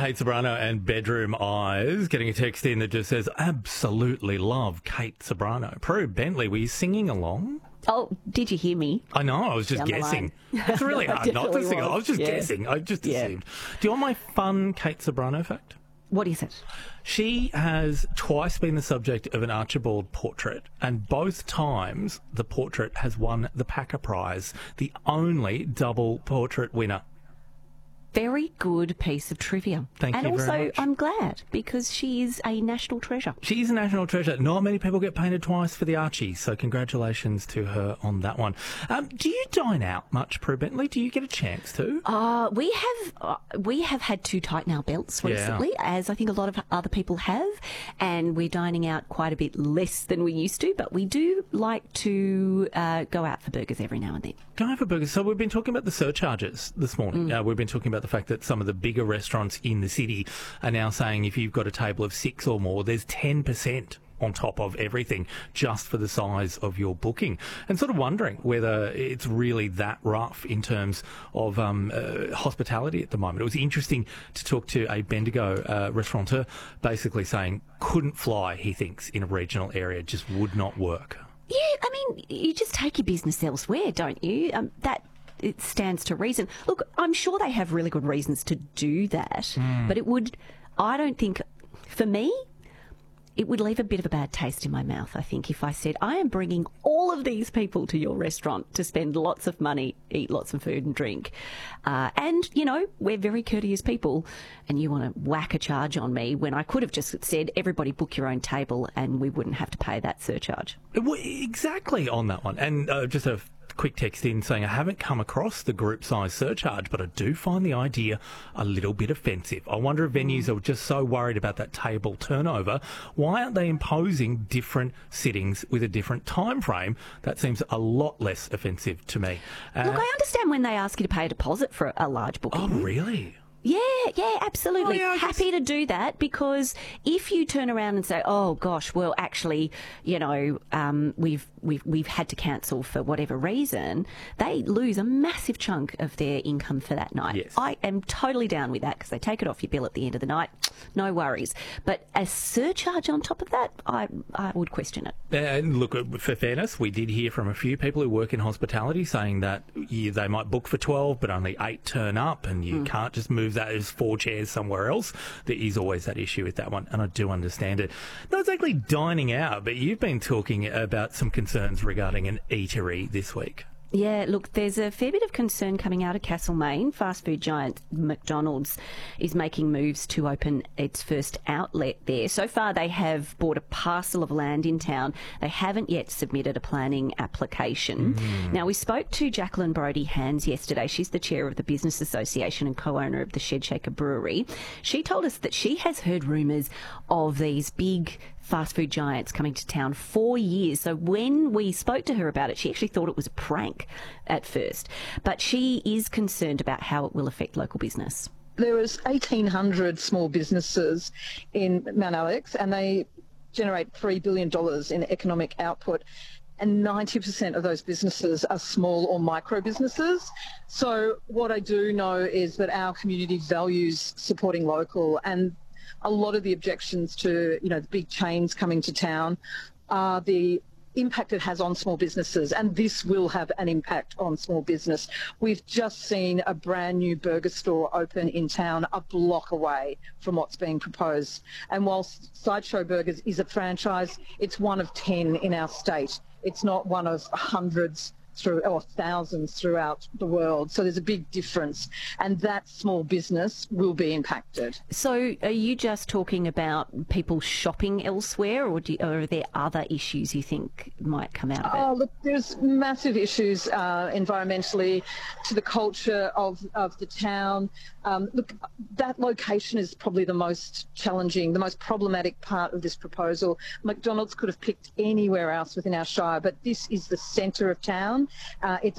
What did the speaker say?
Kate Ceberano and Bedroom Eyes. Getting a text in that just says, absolutely love Kate Ceberano. Prue Bentley, were you singing along? Oh, did you hear me? I know, I was just guessing. It's really hard not to sing. I was just guessing. I just assumed. Do you want my fun Kate Ceberano fact? What is it? She has twice been the subject of an Archibald portrait, and both times the portrait has won the Packer Prize, the only double portrait winner. Very good piece of trivia. Thank you very much. And also, I'm glad, because she is a national treasure. She is a national treasure. Not many people get painted twice for the Archie, so congratulations to her on that one. Do you dine out much, Prue Bentley? Do you get a chance to? We have had to tighten our belts recently, as I think a lot of other people have, and we're dining out quite a bit less than we used to, but we do like to go out for burgers every now and then. Go out for burgers. So we've been talking about the surcharges this morning. We've been talking about the fact that some of the bigger restaurants in the city are now saying if you've got a table of 6 or more, there's 10% on top of everything just for the size of your booking. And sort of wondering whether it's really that rough in terms of hospitality at the moment. It was interesting to talk to a Bendigo restaurateur basically saying couldn't fly, he thinks, in a regional area, just would not work. Yeah, I mean, you just take your business elsewhere, don't you? It stands to reason. Look, I'm sure they have really good reasons to do that, but I don't think, for me, it would leave a bit of a bad taste in my mouth, I think, if I said, I am bringing all of these people to your restaurant to spend lots of money, eat lots of food and drink. And, you know, we're very courteous people, and you want to whack a charge on me when I could have just said, everybody book your own table and we wouldn't have to pay that surcharge. Well, exactly on that one. And just a quick text in saying, I haven't come across the group size surcharge, but I do find the idea a little bit offensive. I wonder if venues are just so worried about that table turnover, why aren't they imposing different sittings with a different time frame? That seems a lot less offensive to me. Look, I understand when they ask you to pay a deposit for a large booking. Oh, really? Yeah, absolutely. Oh, yeah, happy to do that, because if you turn around and say, oh gosh, well actually, you know, we've had to cancel for whatever reason, they lose a massive chunk of their income for that night. Yes. I am totally down with that, because they take it off your bill at the end of the night. No worries. But a surcharge on top of that, I would question it. And look, for fairness, we did hear from a few people who work in hospitality saying that they might book for 12, but only 8 turn up, and you can't just move that as 4 chairs somewhere else. There is always that issue with that one, and I do understand it. Not exactly dining out, but you've been talking about some concerns regarding an eatery this week. Yeah, look, there's a fair bit of concern coming out of Castlemaine. Fast food giant McDonald's is making moves to open its first outlet there. So far, they have bought a parcel of land in town. They haven't yet submitted a planning application. Now, we spoke to Jacqueline Brodie-Hands yesterday. She's the chair of the Business Association and co-owner of the Shed Shaker Brewery. She told us that she has heard rumours of these big fast food giants coming to town for years. So when we spoke to her about it, she actually thought it was a prank at first. But she is concerned about how it will affect local business. There was 1,800 small businesses in Mount Alex, and they generate $3 billion in economic output. And 90% of those businesses are small or micro businesses. So what I do know is that our community values supporting local, and a lot of the objections to, you know, the big chains coming to town are the impact it has on small businesses, and this will have an impact on small business. We've just seen a brand new burger store open in town a block away from what's being proposed. And whilst Sideshow Burgers is a franchise, it's one of 10 in our state. It's not one of hundreds or thousands throughout the world. So there's a big difference, and that small business will be impacted. So are you just talking about people shopping elsewhere, or are there other issues you think might come out of it? Oh, look, there's massive issues environmentally, to the culture of the town. Look, that location is probably the most challenging, the most problematic part of this proposal. McDonald's could have picked anywhere else within our shire, but this is the centre of town. It's